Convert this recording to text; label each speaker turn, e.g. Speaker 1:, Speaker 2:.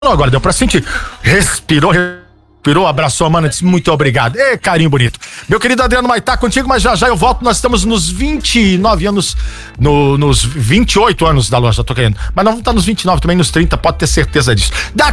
Speaker 1: Agora deu pra sentir. Respirou, abraçou a mana, disse muito obrigado. Carinho bonito. Meu querido Adriano Maitá, contigo, mas já eu volto. Nós estamos nos 29 anos, nos 28 anos da loja, tô querendo. Mas não tá nos 29, também nos 30, pode ter certeza disso.